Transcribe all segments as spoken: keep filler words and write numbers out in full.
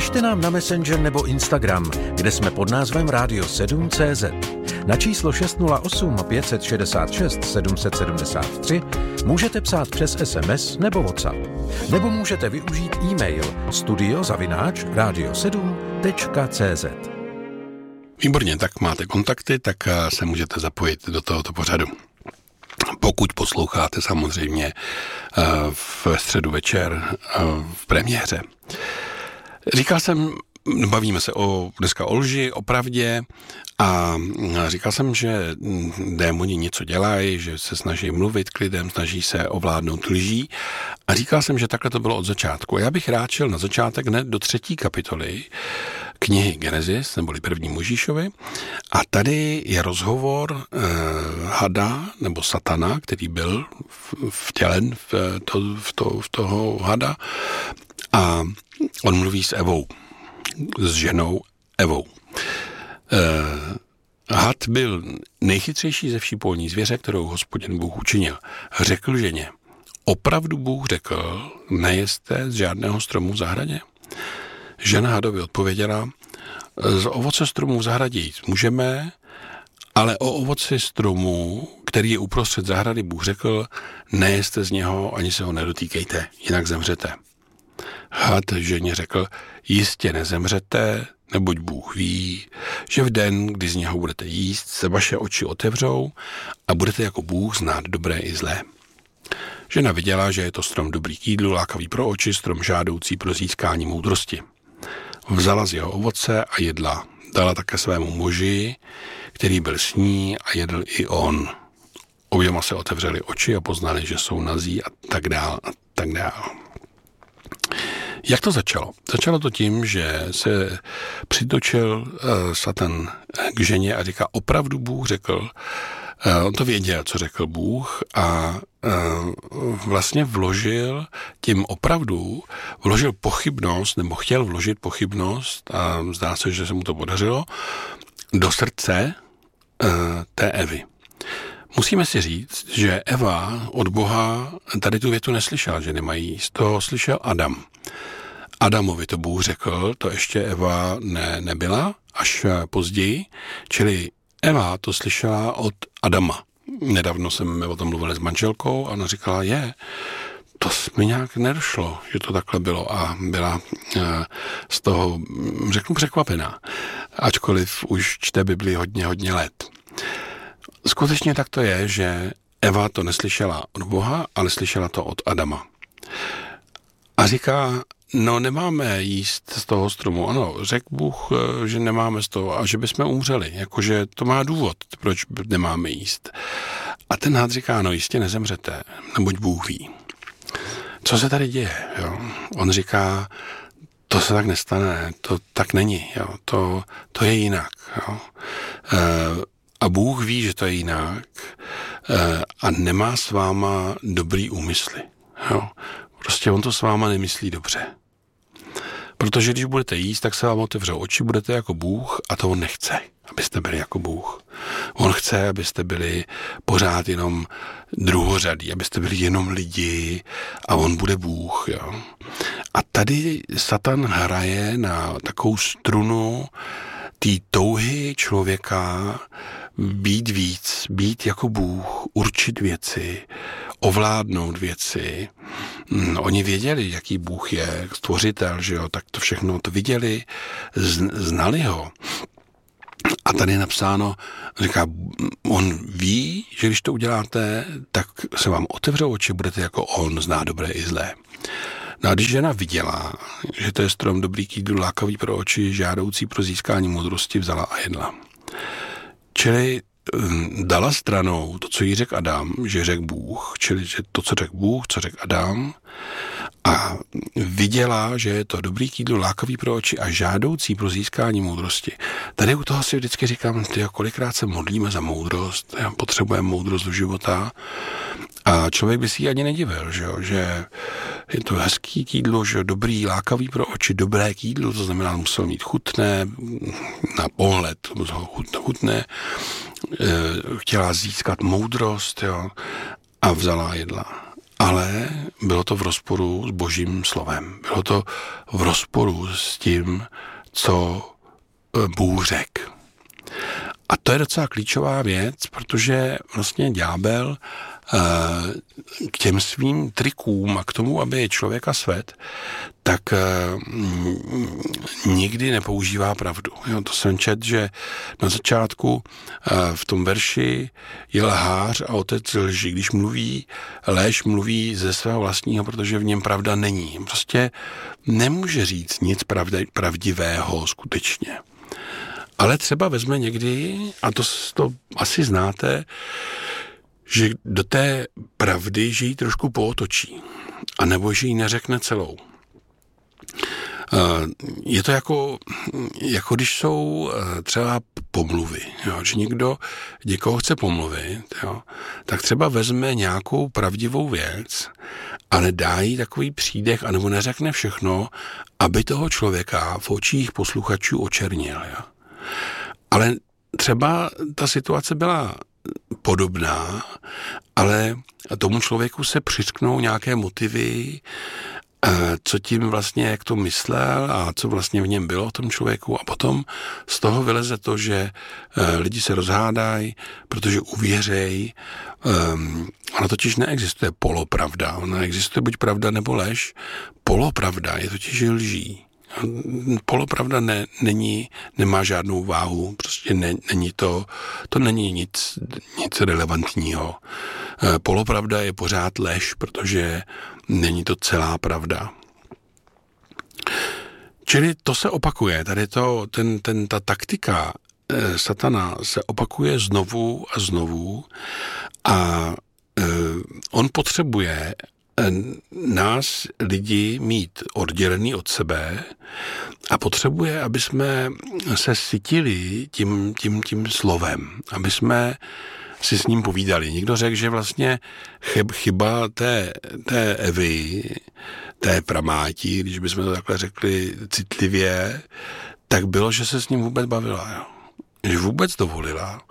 Pište nám na Messenger nebo Instagram, kde jsme pod názvem Radio sedm tečka cé zet. Na číslo šest nula osm pět set šedesát šest sedm set sedmdesát tři můžete psát přes es em es nebo WhatsApp. Nebo můžete využít e-mail studio zavináč radio sedm tečka cé zet. Výborně, tak máte kontakty, tak se můžete zapojit do tohoto pořadu. Pokud posloucháte samozřejmě v středu večer v premiéře. Říkal jsem, bavíme se o, dneska o lži, o pravdě a říkal jsem, že démoni něco dělají, že se snaží mluvit k lidem, snaží se ovládnout lží a říkal jsem, že takhle to bylo od začátku. A já bych rád šel na začátek hned do třetí kapitoly knihy Genesis, neboli první Mojžíšovi. A tady je rozhovor eh, hada, nebo satana, který byl vtělen v, to, v, to, v toho hada. A on mluví s Evou, s ženou Evou. Eh, had byl nejchytřejší ze vší polní zvěře, kterou Hospodin Bůh učinil. Řekl ženě, opravdu Bůh řekl, nejeste z žádného stromu v zahradě? Žena hadovi odpověděla, z ovoce stromů v zahradě jíst můžeme, ale o ovoci stromu, který je uprostřed zahrady, Bůh řekl, nejeste z něho, ani se ho nedotýkejte, jinak zemřete. Had ženě řekl, jistě nezemřete, neboť Bůh ví, že v den, kdy z něho budete jíst, se vaše oči otevřou a budete jako Bůh znát dobré i zlé. Žena viděla, že je to strom dobrý k jídlu, lákavý pro oči, strom žádoucí pro získání moudrosti. Vzala z jeho ovoce a jedla. Dala také svému muži, který byl s ní a jedl i on. Oběma se otevřeli oči a poznali, že jsou nazí a tak dál a tak dál. Jak to začalo? Začalo to tím, že se přitočil uh, Satan k ženě a říká, opravdu Bůh řekl, uh, on to věděl, co řekl Bůh a uh, vlastně vložil tím opravdu, vložil pochybnost, nebo chtěl vložit pochybnost a zdá se, že se mu to podařilo, do srdce uh, té Evy. Musíme si říct, že Eva od Boha tady tu větu neslyšela, že nemají jíst. To slyšel Adam. Adamovi to Bůh řekl, to ještě Eva ne, nebyla, až později, čili Eva to slyšela od Adama. Nedávno jsme o tom mluvili s manželkou a ona říkala, je, to mi nějak nedošlo, že to takhle bylo a byla z toho, řeknu, překvapená, ačkoliv už čte Bibli hodně, hodně let. Skutečně tak to je, že Eva to neslyšela od Boha, ale slyšela to od Adama. A říká, no nemáme jíst z toho stromu. Ano, řekl Bůh, že nemáme z toho a že bychom umřeli. Jakože to má důvod, proč nemáme jíst. A ten had říká, no jistě nezemřete, neboť Bůh ví. Co se tady děje? Jo? On říká, to se tak nestane, to tak není, jo? To, to je jinak. Jo? E, a Bůh ví, že to je jinak e, a nemá s váma dobrý úmysly. Jo? Prostě on to s váma nemyslí dobře. Protože když budete jíst, tak se vám otevřou oči, budete jako Bůh a to on nechce, abyste byli jako Bůh. On chce, abyste byli pořád jenom druhořadí, abyste byli jenom lidi a on bude Bůh. Jo. A tady Satan hraje na takovou strunu té touhy člověka být víc, být jako Bůh, určit věci, ovládnout věci. Oni věděli, jaký Bůh je, stvořitel, že jo, tak to všechno to viděli, znali ho. A tady je napsáno, říká, on ví, že když to uděláte, tak se vám otevřou oči, budete jako on, zná dobré i zlé. No a když žena viděla, že to je strom dobrý k jídlu, lákavý pro oči, žádoucí pro získání moudrosti, vzala a jedla. Čili dala stranou to, co jí řekl Adam, že řekl Bůh, čili že to, co řekl Bůh, co řekl Adam, a viděla, že je to dobrý k jídlu, lákavý pro oči a žádoucí pro získání moudrosti. Tady u toho si vždycky říkám, tyjo, kolikrát se modlíme za moudrost, potřebujeme moudrost do života a člověk by si ji ani nedivil, že, jo? Že je to hezký k jídlu, že dobrý, lákavý pro oči, dobré k jídlu, to znamená, musel mít chutné, na pohled chutné, chtěla získat moudrost, jo, a vzala a jedla. ale bylo to v rozporu s Božím slovem. Bylo to v rozporu s tím, co Bůh řekl. A to je docela klíčová věc, protože vlastně ďábel k těm svým trikům a k tomu, aby je člověka svedl, tak nikdy nepoužívá pravdu. Jo, to jsem četl, že na začátku v tom verši je lhář a otec lži. Když mluví lež, mluví ze svého vlastního, protože v něm pravda není. Prostě nemůže říct nic pravdivého skutečně. Ale třeba vezme někdy, a to, to asi znáte, že do té pravdy, že ji trošku pootočí, anebo že ji neřekne celou. Je to jako, jako když jsou třeba pomluvy, jo, že někdo někoho chce pomluvit, jo, tak třeba vezme nějakou pravdivou věc, ale dá jí takový přídech, anebo neřekne všechno, aby toho člověka v očích posluchačů očernil. Jo. Ale třeba ta situace byla podobná, ale tomu člověku se přiřknou nějaké motivy, co tím vlastně, jak to myslel a co vlastně v něm bylo v tom člověku, a potom z toho vyleze to, že lidi se rozhádají, protože uvěřejí. Ona totiž neexistuje polopravda, ona existuje buď pravda nebo lež. Polopravda je totiž lží. Polopravda ne, není, nemá žádnou váhu, prostě ne, není to, to není nic, nic relevantního. Polopravda je pořád lež, protože není to celá pravda. Čili to se opakuje, tady to, ten, ten, ta taktika eh, satana se opakuje znovu a znovu a eh, on potřebuje nás lidi mít oddělený od sebe a potřebuje, aby jsme se sytili tím, tím, tím slovem, aby jsme si s ním povídali. Někdo řekl, že vlastně chyb, chyba té, té Evy, té pramáti, když bychom to takhle řekli citlivě, tak bylo, že se s ním vůbec bavila. Jo. Že vůbec dovolila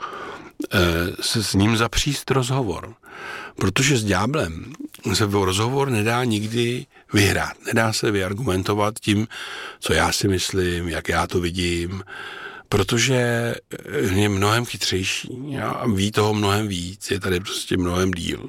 se s ním zapříst rozhovor. Protože s ďáblem se v rozhovor nedá nikdy vyhrát. Nedá se vyargumentovat tím, co já si myslím, jak já to vidím, protože je mnohem chytřejší a ví toho mnohem víc, je tady prostě mnohem díl.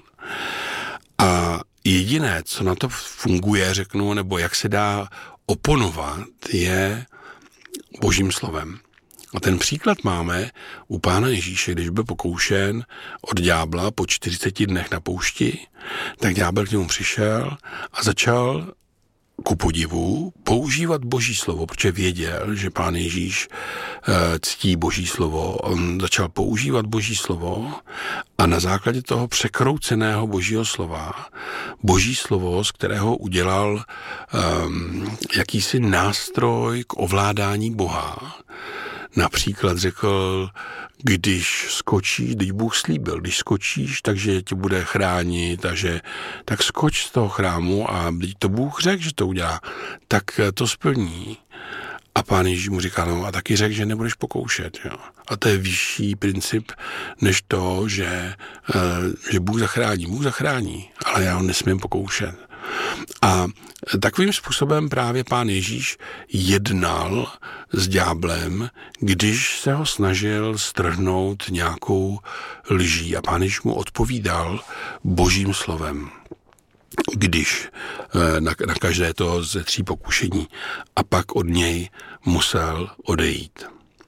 A jediné, co na to funguje, řeknu, nebo jak se dá oponovat, je Božím slovem. A ten příklad máme u Pána Ježíše, když byl pokoušen od ďábla po čtyřiceti dnech na poušti, tak ďábel k němu přišel a začal ku podivu používat Boží slovo, protože věděl, že Pán Ježíš ctí Boží slovo. On začal používat Boží slovo a na základě toho překrouceného Božího slova, Boží slovo, z kterého udělal um, jakýsi nástroj k ovládání Boha. Například řekl, když skočíš, když Bůh slíbil, když skočíš, takže tě bude chránit a že tak skoč z toho chrámu a když to Bůh řekl, že to udělá, tak to splní. A Pán Ježíš mu říká, no a taky řekl, že nebudeš pokoušet. Jo. A to je vyšší princip, než to, že, že Bůh zachrání. Bůh zachrání, ale já ho nesmím pokoušet. A takovým způsobem právě Pán Ježíš jednal s ďáblem, když se ho snažil strhnout nějakou lží. A Pán Ježíš mu odpovídal Božím slovem, když na, na každé to ze tří pokušení. A pak od něj musel odejít.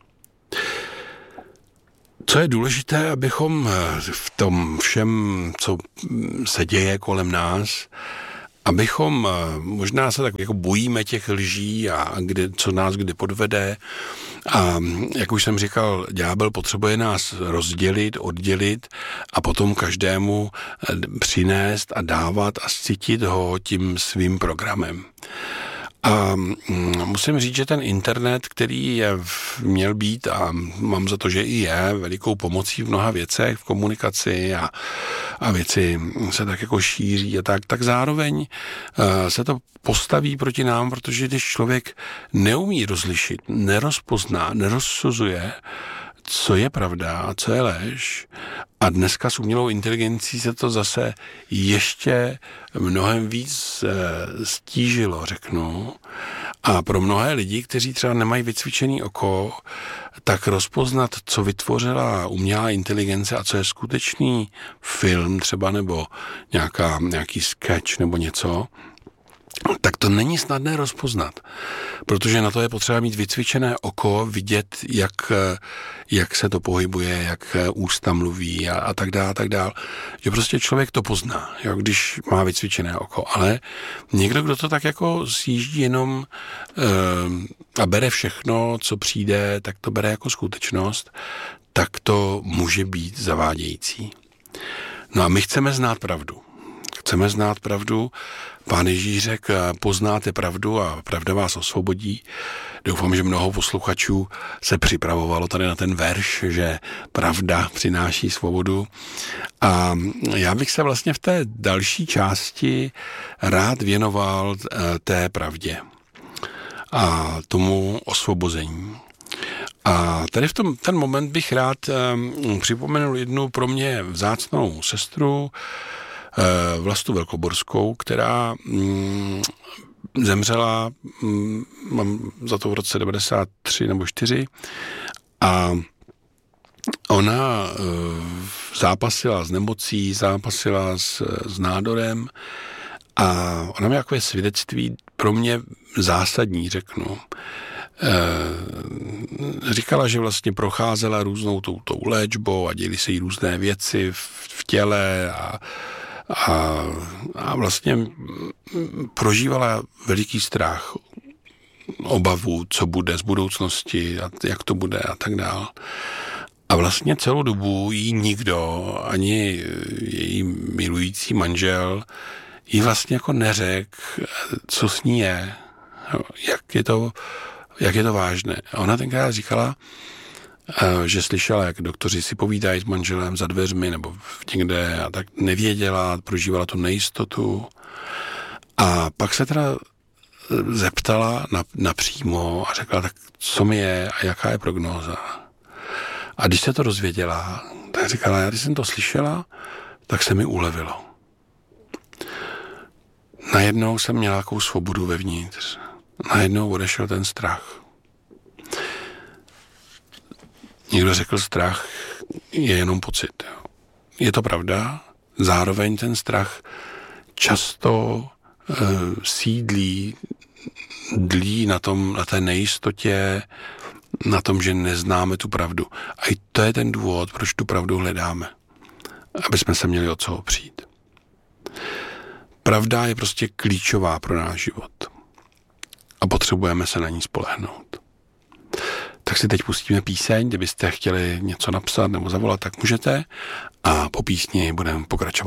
Co je důležité, abychom v tom všem, co se děje kolem nás, abychom, možná se tak jako bojíme těch lží a kde, co nás kdy podvede. A jak už jsem říkal, ďábel potřebuje nás rozdělit, oddělit a potom každému přinést a dávat a cítit ho tím svým programem. A musím říct, že ten internet, který je, měl být a mám za to, že i je velikou pomocí v mnoha věcech, v komunikaci a, a věci se tak jako šíří a tak, tak zároveň uh, se to postaví proti nám, protože když člověk neumí rozlišit, nerozpozná, nerozsuzuje, co je pravda a co je lež. A dneska s umělou inteligencí se to zase ještě mnohem víc stížilo, řeknu. A pro mnohé lidi, kteří třeba nemají vycvičený oko, tak rozpoznat, co vytvořila umělá inteligence a co je skutečný film třeba nebo nějaká, nějaký sketch nebo něco, tak to není snadné rozpoznat, protože na to je potřeba mít vycvičené oko, vidět, jak, jak se to pohybuje, jak ústa mluví a, a tak dále, a tak dále. Že prostě člověk to pozná, jo, když má vycvičené oko, ale někdo, kdo to tak jako sjíždí jenom e, a bere všechno, co přijde, tak to bere jako skutečnost, tak to může být zavádějící. No a my chceme znát pravdu. Chceme znát pravdu. Pán Ježíš řekl, poznáte pravdu a pravda vás osvobodí. Doufám, že mnoho posluchačů se připravovalo tady na ten verš, že pravda přináší svobodu. A já bych se vlastně v té další části rád věnoval té pravdě a tomu osvobození. A tady v tom, ten moment bych rád um, připomenul jednu pro mě vzácnou sestru, Vlastu Velkoborskou, která mm, zemřela, mm, mám za to v roce devadesát tři nebo čtyři, a ona e, zápasila s nemocí, zápasila s, s nádorem a ona měla takové svědectví pro mě zásadní, řeknu. E, říkala, že vlastně procházela různou tou, tou léčbou a děly se jí různé věci v, v těle a A, a vlastně prožívala veliký strach, obavu, co bude z budoucnosti a jak to bude a tak dál. A vlastně celou dobu jí nikdo, ani její milující manžel, jí vlastně jako neřekl, co s ní je, jak je to, jak je to vážné. A ona tenkrát říkala, že slyšela, jak doktoři si povídají s manželem za dveřmi nebo někde a tak nevěděla, prožívala tu nejistotu. A pak se teda zeptala napřímo a řekla, tak co mi je a jaká je prognóza. A když se to dozvěděla, tak říkala, já když jsem to slyšela, tak se mi ulevilo. Najednou jsem měla nějakou svobodu vevnitř. Najednou odešel ten strach. Někdo řekl, strach je jenom pocit. Je to pravda, zároveň ten strach často e, sídlí, dlí na tom, na té nejistotě, na tom, že neznáme tu pravdu. A i to je ten důvod, proč tu pravdu hledáme. Aby jsme se měli od co opřít. Pravda je prostě klíčová pro náš život. A potřebujeme se na ní spolehnout. Tak si teď pustíme píseň, kdybyste chtěli něco napsat nebo zavolat, tak můžete. A po písni budeme pokračovat